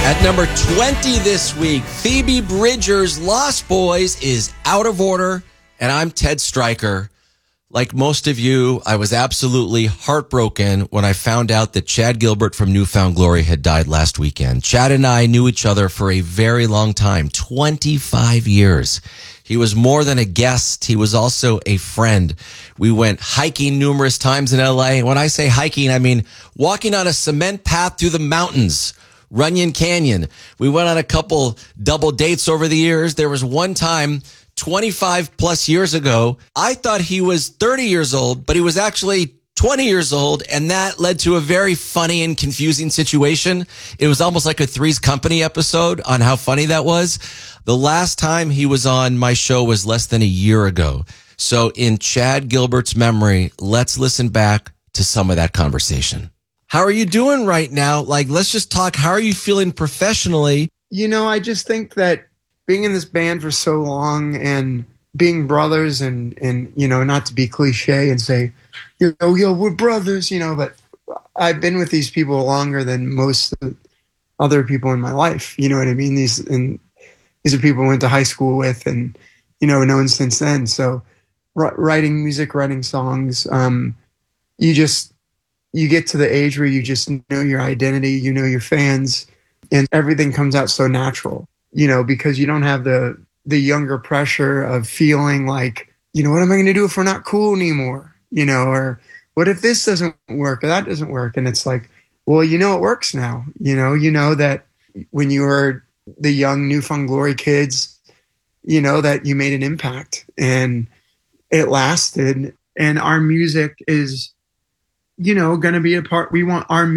At number 20 this week, Phoebe Bridgers' Lost Boys is out of order, and I'm Ted Stryker. Like most of you, I was absolutely heartbroken when I found out that Chad Gilbert from New Found Glory had died last weekend. Chad and I knew each other for a very long time, 25 years. He was more than a guest. He was also a friend. We went hiking numerous times in LA. When I say hiking, I mean walking on a cement path through the mountains. Runyon Canyon. We went on a couple double dates over the years. There was one time 25 plus years ago, I thought he was 30 years old, but he was actually 20 years old. And that led to a very funny and confusing situation. It was almost like a Three's Company episode on how funny that was. The last time he was on my show was less than a year ago. So in Chad Gilbert's memory, let's listen back to some of that conversation. How are you doing right now? Like, let's just talk. How are you feeling professionally? You know, I just think that being in this band for so long and being brothers and you know, not to be cliche and say, yo, we're brothers, you know, but I've been with these people longer than most of the other people in my life. You know what I mean? These are people I went to high school with and, you know, known since then. So writing music, writing songs, you get to the age where you just know your identity, you know your fans, and everything comes out so natural, you know, because you don't have the younger pressure of feeling like, you know, what am I going to do if we're not cool anymore? You know, or what if this doesn't work or that doesn't work? And it's like, well, you know, it works now. You know that when you were the young New Found Glory kids, you know that you made an impact and it lasted. And our music is, you know, going to be a part. We want our